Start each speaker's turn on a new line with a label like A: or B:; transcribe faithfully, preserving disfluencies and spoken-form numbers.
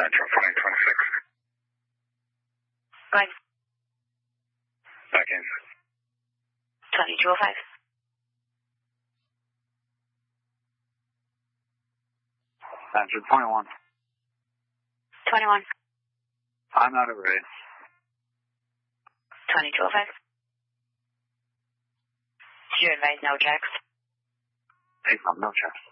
A: Central, twenty twenty-six.
B: Go ahead.
A: Back in.
B: twenty-two oh five.
A: Central, twenty-one.
B: twenty-one.
A: I'm out of range.
B: twenty-two oh five. You advise no checks.
A: Hey, no checks.